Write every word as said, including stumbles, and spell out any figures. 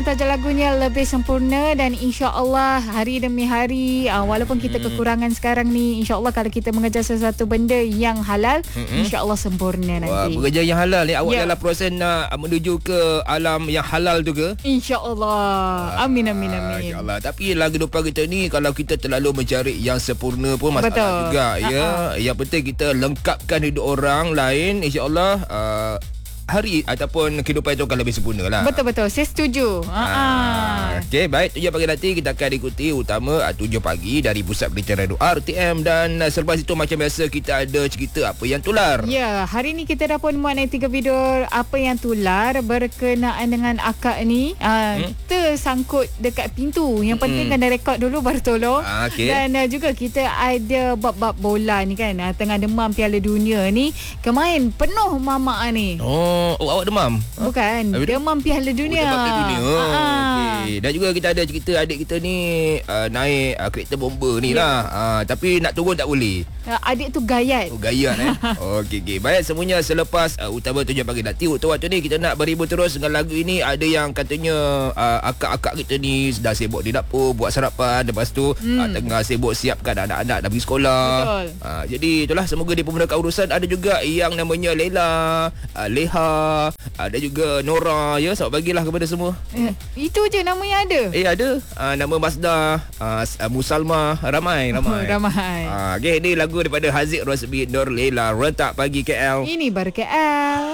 Tajuk lagunya lebih sempurna dan insya-Allah hari demi hari uh, walaupun kita kekurangan sekarang ni, insya-Allah kalau kita mengejar sesuatu benda yang halal, mm-hmm. insya-Allah sempurna nanti. Wah, bekerja yang halal ni awak ya. dalam proses nak menuju ke alam yang halal tu ke? Insya-Allah. Amin amin amin. Insya-Allah. Tapi lagu depan kita ni kalau kita terlalu mencari yang sempurna pun masalah Betul. juga ya. Uh-huh. Yang penting kita lengkapkan hidup orang lain, insya-Allah uh, hari ataupun kehidupan itu akan lebih sempurna lah. Betul-betul, saya setuju. Ah, Okey, baik. tujuh pagi nanti kita akan ikuti utama tujuh pagi dari Pusat Berita Radio R T M. Dan uh, selepas itu macam biasa kita ada cerita apa yang tular. Ya, hari ni kita dah pun muat naik tiga video apa yang tular berkenaan dengan akak ni. Uh, hmm? Tersangkut dekat pintu. Yang penting hmm. kena rekod dulu baru tolong. Ah, okay. Dan uh, juga kita ada bab-bab bola ni kan. Uh, tengah demam Piala Dunia ni. Kemarin penuh mamak ni. Oh, oh awak demam? Bukan, Habis demam Piala Dunia. Oh, demam Piala Dunia. Oh, okey. Dan juga kita ada cerita adik kita ni uh, naik uh, kereta bomba ni yeah. lah. Uh, tapi nak turun tak boleh. Uh, adik tu gayat. Oh, gayat eh. Okey, okey. Baik, semuanya selepas uh, utama tujuh pagi nanti. Untuk waktu ni kita nak berhibur terus dengan lagu ini. Ada yang katanya uh, akak-akak kita ni sedang sibuk di dapur buat sarapan. Lepas tu hmm. uh, tengah sibuk siapkan anak-anak dah pergi sekolah. Betul. Uh, jadi itulah, semoga dipermudahkan urusan. Ada juga yang namanya Leila, uh, Leha, ada juga Nora ya. Selamat pagilah kepada semua. Eh, itu je nama yang ada. Eh ada uh, nama Mazda, uh, Musalma, ramai ramai. Oh, ramai. Uh, okay, ni lagu daripada Haziq Rosbi Nur Leila, Rentak Pagi K L. Ini baru K L.